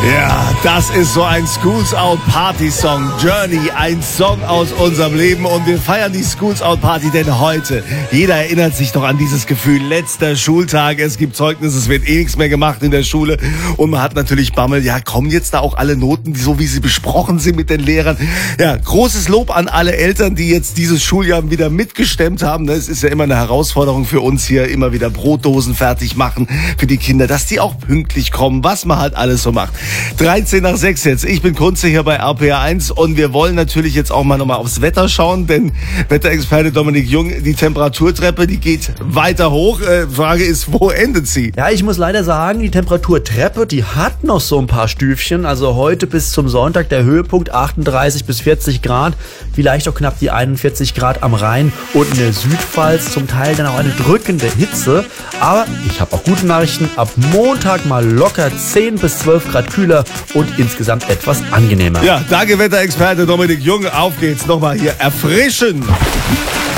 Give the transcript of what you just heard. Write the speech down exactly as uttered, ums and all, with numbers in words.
Ja, das ist so ein Schools Out Party Song. Journey, ein Song aus unserem Leben. Und wir feiern die Schools Out Party, denn heute, jeder erinnert sich doch an dieses Gefühl, letzter Schultag, es gibt Zeugnis, es wird eh nichts mehr gemacht in der Schule. Und man hat natürlich Bammel, ja, kommen jetzt da auch alle Noten, so wie sie besprochen sind mit den Lehrern. Ja, großes Lob an alle Eltern, die jetzt dieses Schuljahr wieder mitgestemmt haben. Es ist ja immer eine Herausforderung für uns hier, immer wieder Brotdosen fertig machen für die Kinder, dass die auch pünktlich kommen, was man halt alles so macht. dreizehn nach sechs jetzt. Ich bin Kunze hier bei R P R eins und wir wollen natürlich jetzt auch mal nochmal aufs Wetter schauen, denn Wetterexperte Dominik Jung, die Temperaturtreppe, die geht weiter hoch. Äh, Frage ist, wo endet sie? Ja, ich muss leider sagen, die Temperaturtreppe, die hat noch so ein paar Stüfchen. Also heute bis zum Sonntag der Höhepunkt achtunddreißig bis vierzig Grad, vielleicht auch knapp die einundvierzig Grad am Rhein und in der Südpfalz, zum Teil dann auch eine drückende Hitze. Aber ich habe auch gute Nachrichten, ab Montag mal locker zehn bis zwölf Grad kühler und insgesamt etwas angenehmer. Ja, danke Wetterexperte Dominik Jung. Auf geht's nochmal hier erfrischen.